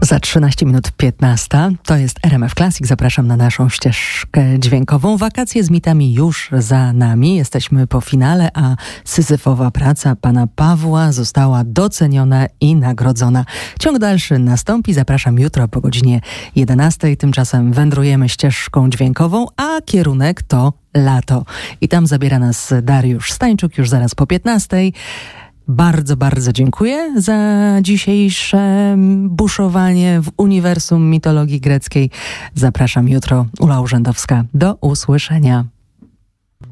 Za 13 minut 15. To jest RMF Classic. Zapraszam na naszą ścieżkę dźwiękową. Wakacje z mitami już za nami. Jesteśmy po finale, a syzyfowa praca pana Pawła została doceniona i nagrodzona. Ciąg dalszy nastąpi. Zapraszam jutro po godzinie 11. Tymczasem wędrujemy ścieżką dźwiękową, a kierunek to lato. I tam zabiera nas Dariusz Stańczuk już zaraz po 15. Bardzo, bardzo dziękuję za dzisiejsze buszowanie w uniwersum mitologii greckiej. Zapraszam jutro. Ula Urzędowska. Do usłyszenia.